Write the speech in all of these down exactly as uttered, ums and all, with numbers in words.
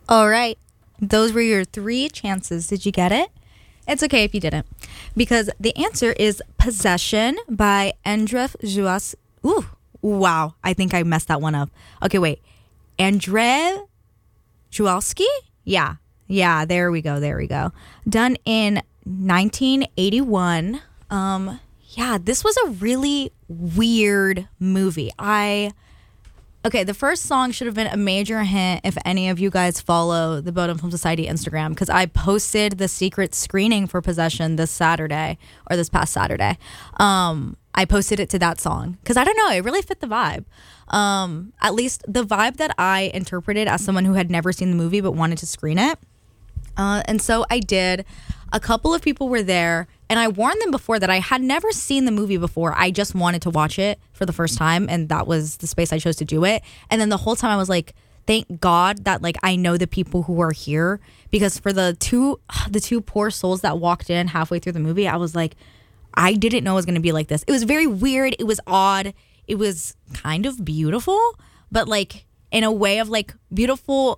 All right. Those were your three chances. Did you get it? It's okay if you didn't. Because the answer is Possession by Andrzej Juas. Ooh, wow. I think I messed that one up. Okay, wait. Andrzej Jualski? Yeah. Yeah, there we go. There we go. Done in nineteen eighty-one. Um, yeah, this was a really weird movie. I... Okay, the first song should have been a major hint if any of you guys follow the Bodom Film Society Instagram, because I posted the secret screening for Possession this Saturday, or this past Saturday. Um, I posted it to that song, because I don't know, it really fit the vibe. Um, at least the vibe that I interpreted as someone who had never seen the movie but wanted to screen it. Uh, and so I did. A couple of people were there, and I warned them before that I had never seen the movie before. I just wanted to watch it for the first time, and that was the space I chose to do it. And then the whole time I was like, thank God that like I know the people who are here, because for the two the two poor souls that walked in halfway through the movie, I was like, I didn't know it was going to be like this. It was very weird. It was odd. It was kind of beautiful, but like in a way of like beautiful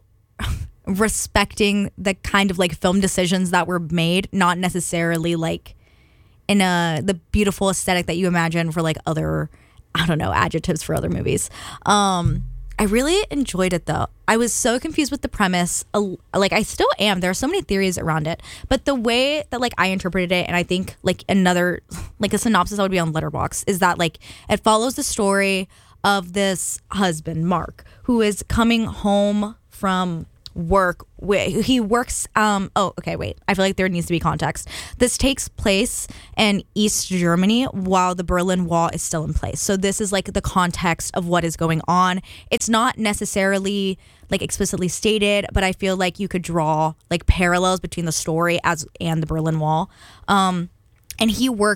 respecting the kind of like film decisions that were made, not necessarily like in a the beautiful aesthetic that you imagine for like other, I don't know, adjectives for other movies. Um, I really enjoyed it though. I was so confused with the premise. Uh, like I still am. There are so many theories around it, but the way that like I interpreted it, and I think like another like a synopsis that would be on Letterboxd, is that like it follows the story of this husband, Mark, who is coming home from work. He works um oh okay wait I feel like there needs to be context. This takes place in East Germany while the Berlin Wall is still in place, so this is like the context of what is going on. It's not necessarily like explicitly stated, but I feel like you could draw like parallels between the story as and the Berlin Wall. Um and he works